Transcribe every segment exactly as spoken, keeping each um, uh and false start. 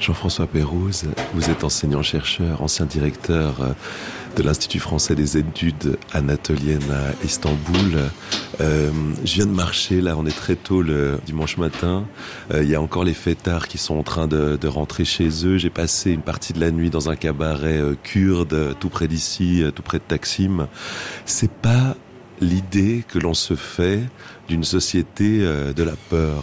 Jean-François Pérouse, vous êtes enseignant-chercheur, ancien directeur de l'Institut français des études anatoliennes à Istanbul. Euh, je viens de marcher, là on est très tôt le dimanche matin, euh, il y a encore les fêtards qui sont en train de, de rentrer chez eux. J'ai passé une partie de la nuit dans un cabaret euh, kurde, tout près d'ici, tout près de Taksim. C'est pas l'idée que l'on se fait d'une société euh, de la peur.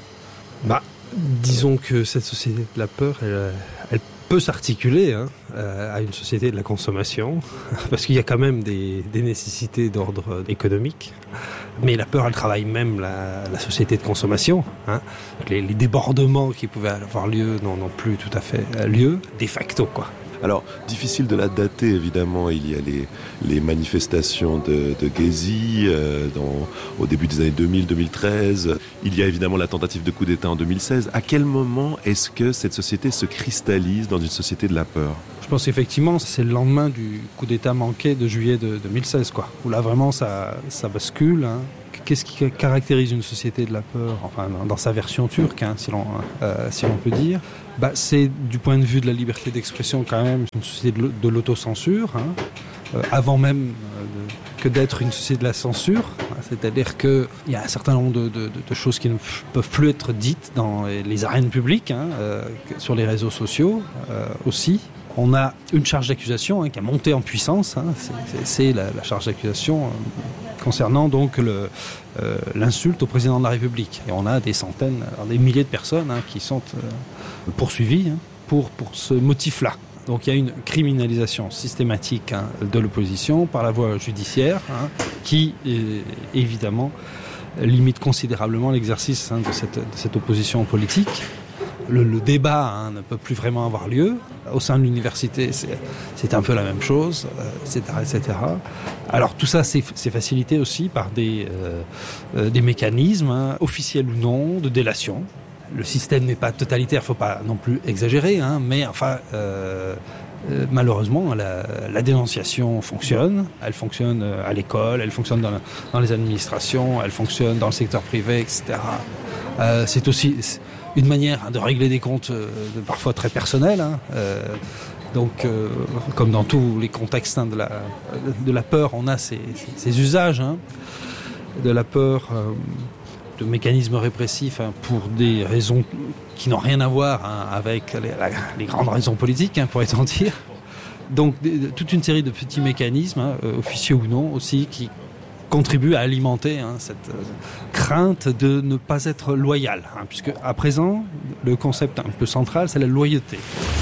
Bah, disons que cette société de la peur, elle, elle peut s'articuler hein, à une société de la consommation, parce qu'il y a quand même des, des nécessités d'ordre économique. Mais la peur, elle travaille même la, la société de consommation. Hein. Les, les débordements qui pouvaient avoir lieu n'ont plus tout à fait lieu, de facto, quoi. Alors, difficile de la dater, évidemment. Il y a les, les manifestations de, de Gezi euh, dans, au début des années deux mille deux mille treize. Il y a évidemment la tentative de coup d'État en deux mille seize. À quel moment est-ce que cette société se cristallise dans une société de la peur ? Je pense effectivement c'est le lendemain du coup d'État manqué de juillet de deux mille seize, quoi, où là vraiment ça, ça bascule. Hein. Qu'est-ce qui caractérise une société de la peur, enfin dans, dans sa version turque, hein, si l'on euh, si l'on peut dire, bah, c'est du point de vue de la liberté d'expression quand même une société de, de l'autocensure, hein, euh, avant même euh, de, que d'être une société de la censure. Hein, c'est-à-dire qu'il y a un certain nombre de, de, de choses qui ne f- peuvent plus être dites dans les arènes publiques, hein, euh, sur les réseaux sociaux euh, aussi. On a une charge d'accusation hein, qui a monté en puissance, hein, c'est, c'est, c'est la, la charge d'accusation euh, concernant donc le, euh, l'insulte au président de la République. Et on a des centaines, des milliers de personnes hein, qui sont euh, poursuivies hein, pour, pour ce motif-là. Donc il y a une criminalisation systématique hein, de l'opposition par la voie judiciaire hein, qui, euh, évidemment, limite considérablement l'exercice hein, de, cette, de cette opposition politique. Le, le débat hein, ne peut plus vraiment avoir lieu. Au sein de l'université, c'est, c'est un peu la même chose, euh, et cetera, et cetera. Alors tout ça, c'est, c'est facilité aussi par des, euh, euh, des mécanismes, hein, officiels ou non, de délation. Le système n'est pas totalitaire, il ne faut pas non plus exagérer, hein, mais enfin, euh, euh, malheureusement, la, la dénonciation fonctionne. Elle fonctionne à l'école, elle fonctionne dans, la, dans les administrations, elle fonctionne dans le secteur privé, et cetera. Euh, c'est aussi... C'est, une manière de régler des comptes euh, de, parfois très personnels. Hein, euh, donc, euh, comme dans tous les contextes hein, de, la, de la peur, on a ces, ces, ces usages hein, de la peur, euh, de mécanismes répressifs hein, pour des raisons qui n'ont rien à voir hein, avec les, la, les grandes raisons politiques, hein, pourrait-on dire. Donc, de, de, toute une série de petits mécanismes, hein, euh, officieux ou non, aussi, qui contribue à alimenter hein, cette euh, crainte de ne pas être loyal, hein, puisque à présent, le concept un peu central, c'est la loyauté.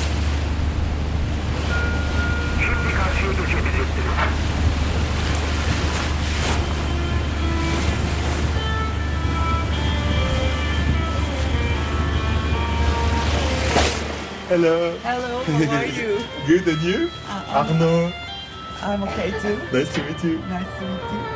Hello. Hello, how are you? Good, and you? Uh, Arnaud. I'm okay too. Nice to meet you. Nice to meet you.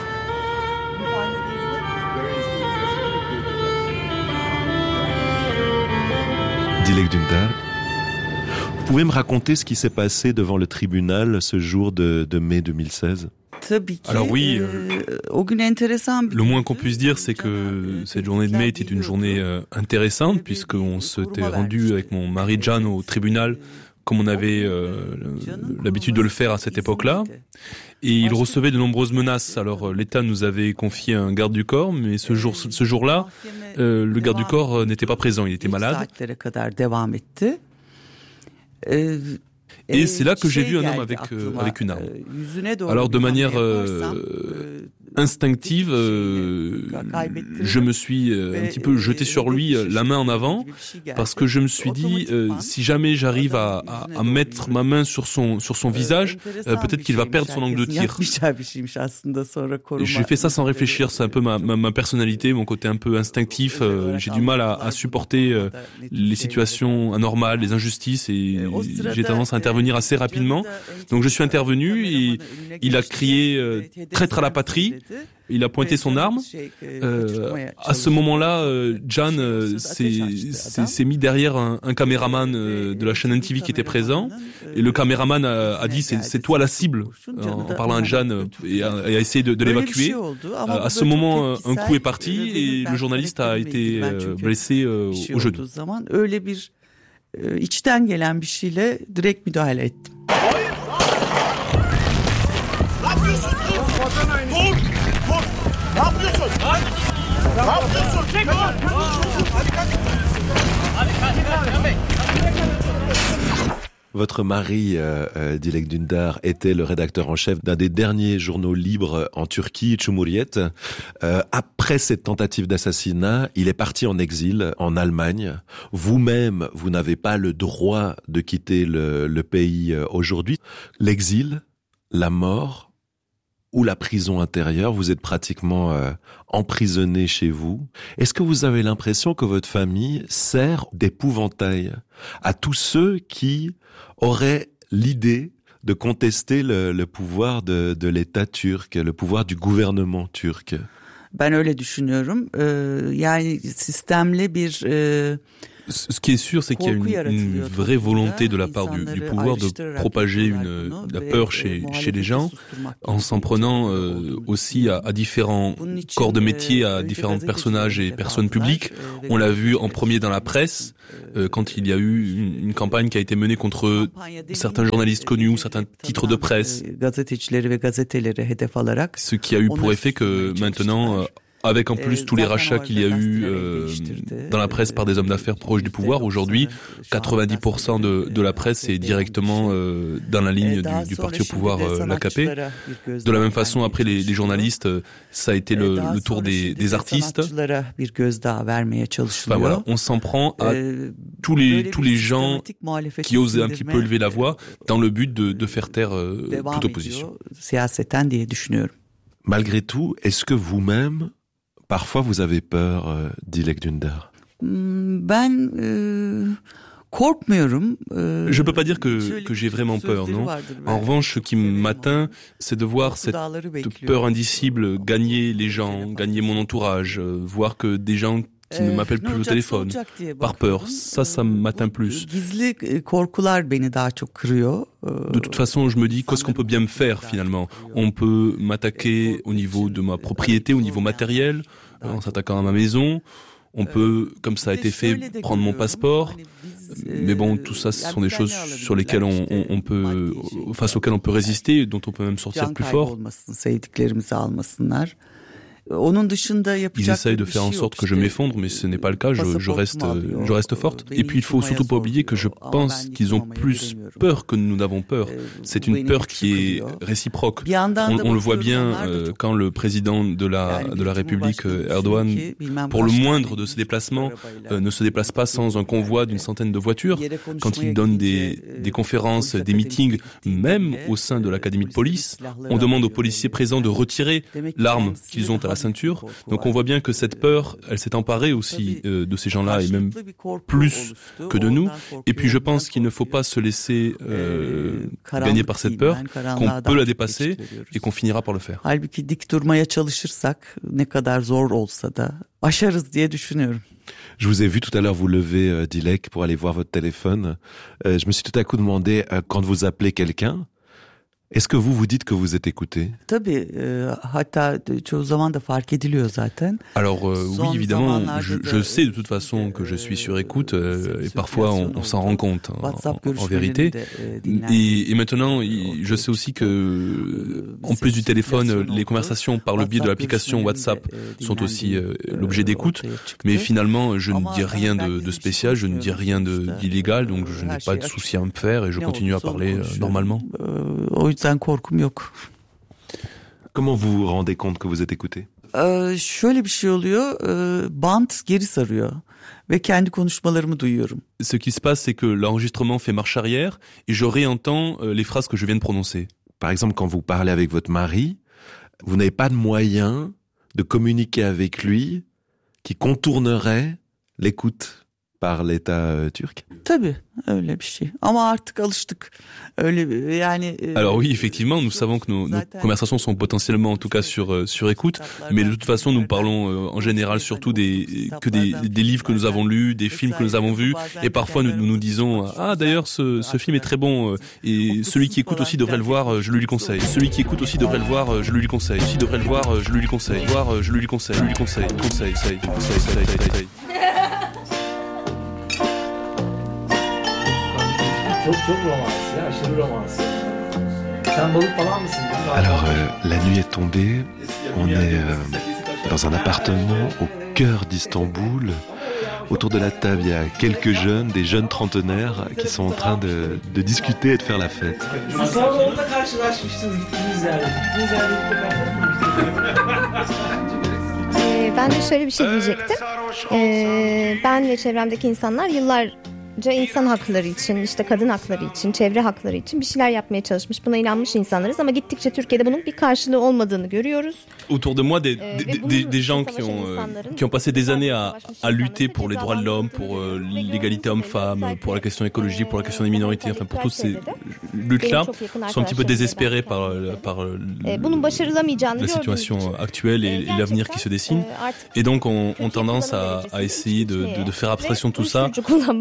Dilek Dündar, vous pouvez me raconter ce qui s'est passé devant le tribunal ce jour de, de mai deux mille seize ? Alors oui, euh, le moins qu'on puisse dire, c'est que cette journée de mai était une journée euh, intéressante, puisqu'on s'était rendu avec mon mari Can au tribunal, comme on avait euh, l'habitude de le faire à cette époque-là. Et il recevait de nombreuses menaces. Alors l'État nous avait confié un garde du corps, mais ce, jour, ce jour-là, euh, le garde du corps n'était pas présent, il était malade. Et c'est là que j'ai vu un homme avec, euh, avec une arme. Alors de manière euh, instinctive, euh, je me suis un petit peu jeté sur lui, la main en avant, parce que je me suis dit, euh, si jamais j'arrive à, à, à mettre ma main sur son, sur son visage, euh, peut-être qu'il va perdre son angle de tir. J'ai fait ça sans réfléchir, c'est un peu ma, ma, ma personnalité, mon côté un peu instinctif. Euh, j'ai du mal à, à supporter euh, les situations anormales, les injustices, et j'ai tendance à intervenir assez rapidement. Donc je suis intervenu et il a crié euh, « traître à la patrie ». Il a pointé son arme. Euh, à ce moment-là, euh, Can euh, s'est, s'est, s'est mis derrière un, un caméraman euh, de la chaîne M T V qui était présent. Et le caméraman a, a dit c'est, c'est toi la cible, en, en parlant à Can euh, et, a, et a essayé de, de l'évacuer. Euh, à ce moment, euh, un coup est parti et le journaliste a été euh, blessé euh, au genou. e, içten gelen bir şeyle direkt müdahale ettim. Ne yapıyorsun? Dur! Dur! Ne yapıyorsun? Ne yapıyorsun? Çek lan! Hadi kalk! Hadi kalk! Votre mari, euh, euh, Dilek Dündar, était le rédacteur en chef d'un des derniers journaux libres en Turquie, Cumhuriyet. Euh, après cette tentative d'assassinat, il est parti en exil en Allemagne. Vous-même, vous n'avez pas le droit de quitter le, le pays aujourd'hui. L'exil, la mort ou la prison intérieure, vous êtes pratiquement euh, emprisonné chez vous. Est-ce que vous avez l'impression que votre famille sert d'épouvantail à tous ceux qui auraient l'idée de contester le, le pouvoir de, de l'État turc, le pouvoir du gouvernement turc? Ben öyle düşünüyorum. Ee, yani sistemli bir e, Ce qui est sûr, c'est qu'il y a une, une vraie volonté de la part du, du pouvoir de propager une, la peur chez, chez les gens, en s'en prenant euh, aussi à, à différents corps de métier, à différents personnages et personnes publiques. On l'a vu en premier dans la presse, euh, quand il y a eu une, une campagne qui a été menée contre certains journalistes connus ou certains titres de presse, ce qui a eu pour effet que maintenant... Euh, avec en plus tous les rachats qu'il y a eu euh, dans la presse par des hommes d'affaires proches du pouvoir, aujourd'hui, quatre-vingt-dix pour cent de, de la presse est directement euh, dans la ligne du, du parti au pouvoir, euh, l'A K P. De la même façon, après les, les journalistes, ça a été le, le tour des, des artistes. Enfin voilà, on s'en prend à tous les, tous les gens qui osent un petit peu élever la voix dans le but de, de faire taire euh, toute opposition. Malgré tout, est-ce que vous-même, parfois vous avez peur, euh, Dilek Dündar? Ben e, korkmuyorum. E, Je peux pas dire que, que j'ai vraiment peur, non. En revanche, ce qui m'atteint, c'est de voir cette peur indicible gagner les gens, gagner mon entourage, euh, voir que des gens qui ne m'appellent plus au téléphone, par peur. Ça, ça m'atteint plus. De toute façon, je me dis, qu'est-ce qu'on peut bien me faire, finalement? On peut m'attaquer au niveau de ma propriété, au niveau matériel, en s'attaquant à ma maison. On peut, comme ça a été fait, prendre mon passeport. Mais bon, tout ça, ce sont des choses sur lesquelles on, on, on peut, face auxquelles on peut résister, dont on peut même sortir plus fort. Ils essayent de faire en sorte que je m'effondre, mais ce n'est pas le cas, je, je, reste, je reste forte. Et puis il faut surtout pas oublier que je pense qu'ils ont plus peur que nous n'avons peur. C'est une peur qui est réciproque. On, on le voit bien euh, quand le président de la, de la République, Erdogan, pour le moindre de ses déplacements, euh, ne se déplace pas sans un convoi d'une centaine de voitures. Quand il donne des, des conférences, des meetings, même au sein de l'académie de police, on demande aux policiers présents de retirer l'arme qu'ils ont à la ceinture. Donc on voit bien que cette peur, elle s'est emparée aussi euh, de ces gens-là et même plus que de nous. Et puis je pense qu'il ne faut pas se laisser euh, gagner par cette peur, qu'on peut la dépasser et qu'on finira par le faire. Je vous ai vu tout à l'heure vous lever, euh, Dilek, pour aller voir votre téléphone. Euh, je me suis tout à coup demandé, euh, quand vous appelez quelqu'un, est-ce que vous vous dites que vous êtes écouté? Alors euh, oui, évidemment, je, je sais de toute façon que je suis sur écoute euh, et parfois on, on s'en rend compte en, en, en vérité. Et, et maintenant, je sais aussi que, en plus du téléphone, les conversations par le biais de l'application WhatsApp sont aussi euh, l'objet d'écoute. Mais finalement, je ne dis rien de, de spécial, je ne dis rien de, d'illégal, donc je n'ai pas de souci à me faire et je continue à parler euh, normalement. Comment vous vous rendez compte que vous êtes écouté? Ee, şöyle bir şey oluyor, e, band geri sarıyor ve kendi konuşmalarımı duyuyorum. Ce qui se passe, c'est que l'enregistrement fait marche arrière et je réentends euh, les phrases que je viens de prononcer. Par exemple, quand vous parlez avec votre mari, vous n'avez pas de moyen de communiquer avec lui qui contournerait l'écoute par l'État euh, turc? Tabii, öyle bir şey. Ama artık alıştık. Öyle yani. Alors oui, effectivement, nous savons que nos, nos conversations sont potentiellement, en tout cas, sur euh, sur écoute. Mais de toute façon, nous parlons euh, en général surtout des que des des livres que nous avons lus, des films que nous avons vus, et parfois nous nous, nous disons ah d'ailleurs ce ce film est très bon euh, et celui qui écoute aussi devrait le voir, euh, je lui conseille. Celui qui écoute aussi devrait le voir, euh, je lui conseille. Celui qui devrait le voir, euh, je lui conseille. Voir, euh, je lui conseille. Je lui conseille. Conseil, conseil, conseil, conseil, conseil. Alors, euh, la nuit est tombée, on est euh, dans un appartement au cœur d'Istanbul. Autour de la table, il y a quelques jeunes, des jeunes trentenaires qui sont en train de, de discuter et de faire la fête. Ben de şöyle bir şey diyecektim. Ee, ben ve çevremdeki insanlar yıllarca insan hakları için, işte kadın hakları için, çevre hakları için bir şeyler yapmaya çalışmış. Buna inanmış insanlarız ama gittikçe Türkiye'de bunun bir karşılığı olmadığını görüyoruz. Autour de moi, des, des, des, des gens qui ont, euh, qui ont passé des années à, à lutter pour les droits de l'homme, pour euh, l'égalité homme-femme, pour la question écologique, pour la question des minorités, enfin pour toutes ces luttes-là, sont un petit peu désespérés par, par la situation actuelle et, et l'avenir qui se dessine. Et donc on, on tendance à, à essayer de, de, de faire abstraction de tout ça.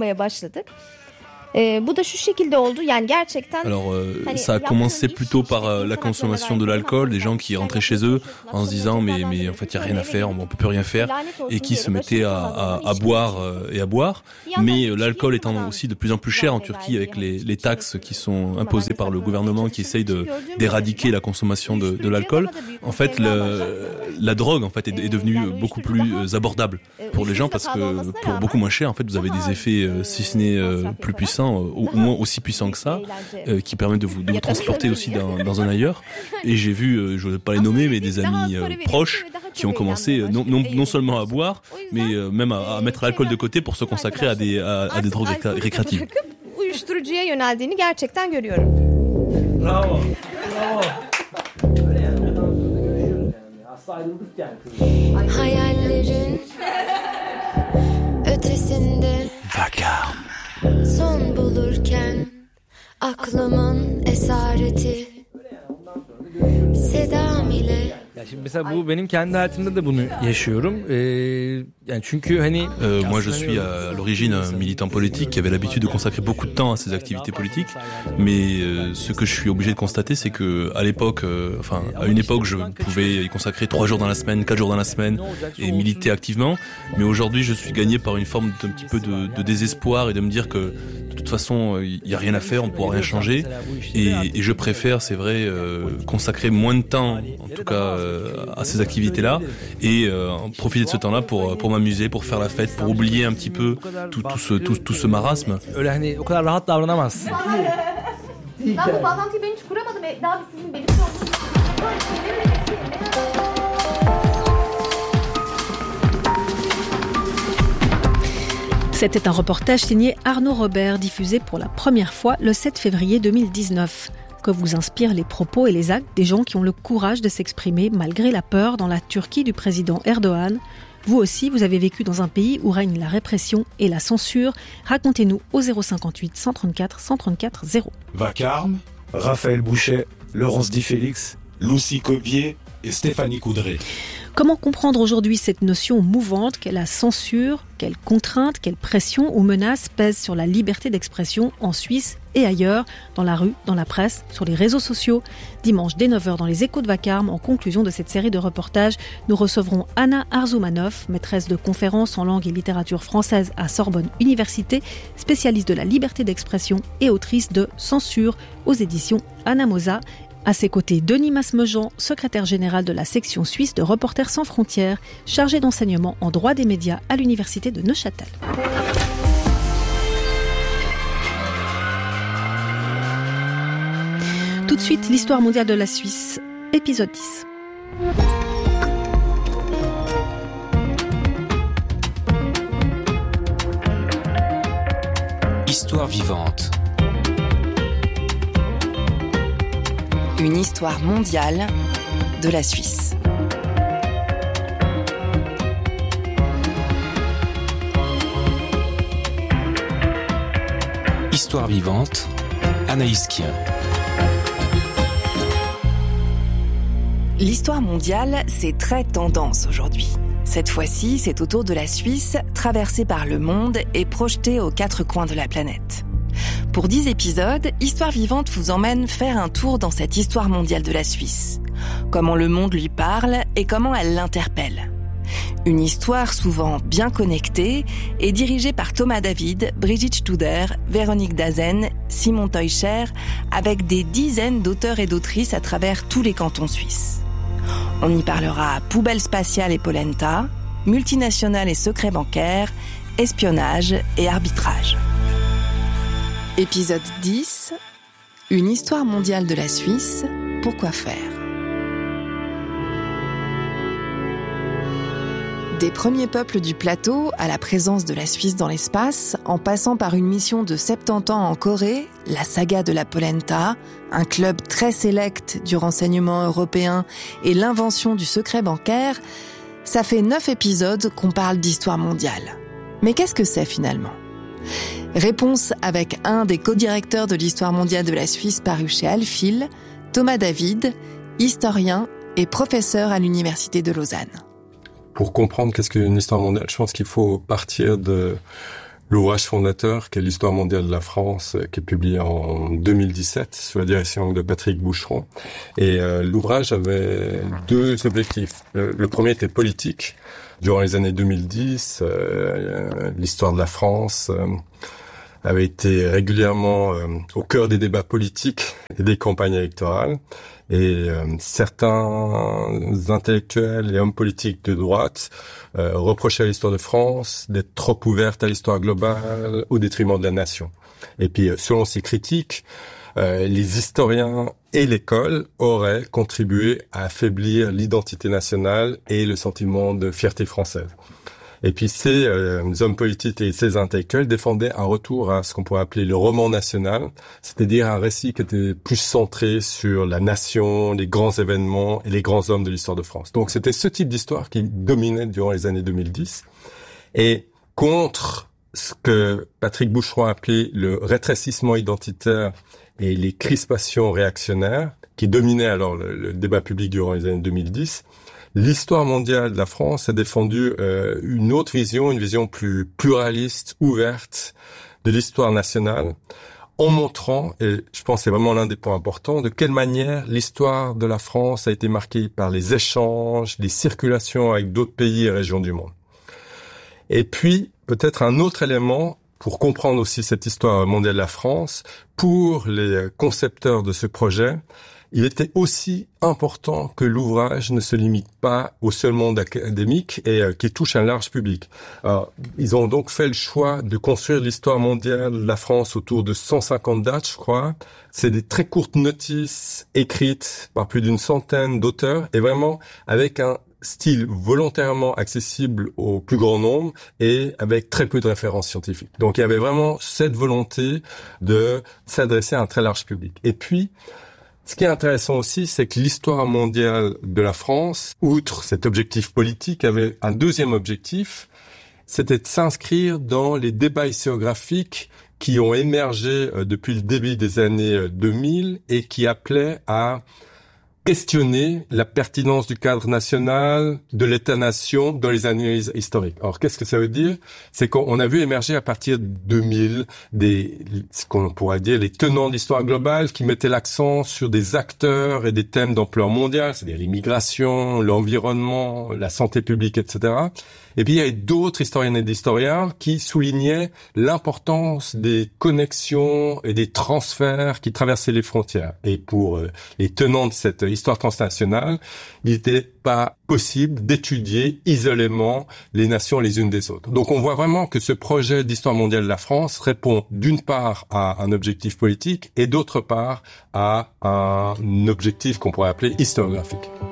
Ee, bu da şu şekilde oldu. Yani gerçekten Alors euh, ça a commencé plutôt par euh, la consommation de l'alcool, des gens qui rentraient chez eux en se disant mais mais en fait il y a rien à faire, on peut plus rien faire et qui se mettaient à à, à boire euh, et à boire. Mais euh, l'alcool étant aussi de plus en plus cher en Turquie avec les les taxes qui sont imposées par le gouvernement qui essaye de d'éradiquer la consommation de de l'alcool. En fait le la drogue en fait est, est devenue beaucoup plus abordable pour les gens parce que pour beaucoup moins cher en fait vous avez des effets euh, si ce n'est euh, plus puissants, au moins aussi puissants que ça, euh, qui permettent de vous, de vous transporter aussi dans, dans un ailleurs. Et j'ai vu, euh, je ne vais pas les nommer, mais des amis euh, proches qui ont commencé euh, non, non, non seulement à boire, mais euh, même à, à mettre l'alcool de côté pour se consacrer à des, à, à des drogues récré- récréatives. Uyuşturucuya yöneldiğini gerçekten görüyorum. Bravo. Bravo. Hayallerin ötesinde Vacarme. son bulurken aklımın esareti sedam ile. Ya şimdi mesela bu benim kendi hayatımda da bunu yaşıyorum. Ee, yani çünkü hani euh, moi je suis à l'origine un militant politique qui avait l'habitude de consacrer beaucoup de temps à ses activités politiques, mais euh, ce que je suis obligé de constater c'est que à l'époque euh, enfin à une époque je pouvais y consacrer trois jours dans la semaine, quatre jours dans la semaine et militer activement, mais aujourd'hui je suis gagné par une forme d'un petit peu de, de désespoir et de me dire que de toute façon il y a rien à faire, on ne pourra rien changer et, et je préfère c'est vrai euh, consacrer moins de temps en tout cas euh, à ces activités-là et euh, profiter de ce temps-là pour pour m'amuser, pour faire la fête, pour oublier un petit peu tout tout ce tout, tout ce marasme. Öyle hani o kadar rahat davranamazsın. Ben bu bağlantıyı ben hiç kuramadım. Daha bir sizin benim olduğunuz. C'était un reportage signé Arnaud Robert, diffusé pour la première fois le sept février deux mille dix-neuf. Que vous inspirent les propos et les actes des gens qui ont le courage de s'exprimer malgré la peur dans la Turquie du président Erdogan? Vous aussi, vous avez vécu dans un pays où règne la répression et la censure. Racontez-nous au zéro cinquante-huit cent trente-quatre cent trente-quatre zéro. Vacarme, Raphaël Bouchet, Laurence Di Félix, Lucie Cobier et Stéphanie Coudray. Comment comprendre aujourd'hui cette notion mouvante qu'est la censure? Quelles contraintes, quelles pressions ou menaces pèsent sur la liberté d'expression en Suisse et ailleurs, dans la rue, dans la presse, sur les réseaux sociaux? Dimanche dès neuf heures dans les Échos de Vacarme, en conclusion de cette série de reportages, nous recevrons Anna Arzoumanov, maîtresse de conférences en langue et littérature française à Sorbonne Université, spécialiste de la liberté d'expression et autrice de Censure aux éditions Anamosa. À ses côtés, Denis Masmejean, secrétaire général de la section suisse de Reporters sans frontières, chargé d'enseignement en droit des médias à l'université de Neuchâtel. Tout de suite, l'histoire mondiale de la Suisse, épisode dix. Histoire vivante. Une histoire mondiale de la Suisse. Histoire vivante, Anaïs Kien. L'histoire mondiale, c'est très tendance aujourd'hui. Cette fois-ci, c'est au tour de la Suisse, traversée par le monde et projetée aux quatre coins de la planète. Pour dix épisodes, Histoire vivante vous emmène faire un tour dans cette histoire mondiale de la Suisse. Comment le monde lui parle et comment elle l'interpelle. Une histoire souvent bien connectée et dirigée par Thomas David, Brigitte Studer, Véronique Dazen, Simon Teucher, avec des dizaines d'auteurs et d'autrices à travers tous les cantons suisses. On y parlera poubelle spatiale et polenta, multinationales et secrets bancaires, espionnage et arbitrage. Épisode dix. Une histoire mondiale de la Suisse, pourquoi faire ? Des premiers peuples du plateau à la présence de la Suisse dans l'espace, en passant par une mission de soixante-dix ans en Corée, la saga de la polenta, un club très sélect du renseignement européen et l'invention du secret bancaire, ça fait neuf épisodes qu'on parle d'histoire mondiale. Mais qu'est-ce que c'est finalement ? Réponse avec un des co-directeurs de l'histoire mondiale de la Suisse paru chez Alphil, Thomas David, historien et professeur à l'université de Lausanne. Pour comprendre qu'est-ce qu'une histoire mondiale, je pense qu'il faut partir de l'ouvrage fondateur, qui est l'histoire mondiale de la France, qui est publié en deux mille dix-sept sous la direction de Patrick Boucheron. Et euh, l'ouvrage avait deux objectifs. Le, le premier était politique. Durant les années deux mille dix, euh, l'histoire de la France euh, avait été régulièrement euh, au cœur des débats politiques et des campagnes électorales. Et euh, certains intellectuels et hommes politiques de droite euh, reprochaient à l'histoire de France d'être trop ouverte à l'histoire globale au détriment de la nation. Et puis, selon ces critiques, euh, les historiens et l'école auraient contribué à affaiblir l'identité nationale et le sentiment de fierté française. Et puis ces euh, hommes politiques et ces intellectuels défendaient un retour à ce qu'on pourrait appeler le roman national, c'est-à-dire un récit qui était plus centré sur la nation, les grands événements et les grands hommes de l'histoire de France. Donc c'était ce type d'histoire qui dominait durant les années deux mille dix. Et contre ce que Patrick Boucheron a appelé le rétrécissement identitaire et les crispations réactionnaires, qui dominaient alors le, le débat public durant les années deux mille dix, l'histoire mondiale de la France a défendu euh, une autre vision, une vision plus pluraliste, ouverte de l'histoire nationale, en montrant, et je pense que c'est vraiment l'un des points importants, de quelle manière l'histoire de la France a été marquée par les échanges, les circulations avec d'autres pays et régions du monde. Et puis, peut-être un autre élément pour comprendre aussi cette histoire mondiale de la France, pour les concepteurs de ce projet, il était aussi important que l'ouvrage ne se limite pas au seul monde académique et euh, qu'il touche un large public. Alors, ils ont donc fait le choix de construire l'histoire mondiale de la France autour de cent cinquante dates, je crois. C'est des très courtes notices écrites par plus d'une centaine d'auteurs et vraiment avec un style volontairement accessible au plus grand nombre et avec très peu de références scientifiques. Donc il y avait vraiment cette volonté de s'adresser à un très large public. Et puis, ce qui est intéressant aussi, c'est que l'histoire mondiale de la France, outre cet objectif politique, avait un deuxième objectif, c'était de s'inscrire dans les débats historiographiques qui ont émergé depuis le début des années deux mille et qui appelaient à questionner la pertinence du cadre national, de l'État-nation dans les analyses historiques. Alors, qu'est-ce que ça veut dire ? C'est qu'on a vu émerger à partir de deux mille des, ce qu'on pourrait dire, les tenants de l'histoire globale qui mettaient l'accent sur des acteurs et des thèmes d'ampleur mondiale, c'est-à-dire l'immigration, l'environnement, la santé publique, et cetera. Et puis, il y avait d'autres historiennes et d'historiens qui soulignaient l'importance des connexions et des transferts qui traversaient les frontières. Et pour euh, les tenants de cette histoire transnationale, il n'était pas possible d'étudier isolément les nations les unes des autres. Donc on voit vraiment que ce projet d'histoire mondiale de la France répond d'une part à un objectif politique et d'autre part à un objectif qu'on pourrait appeler historiographique.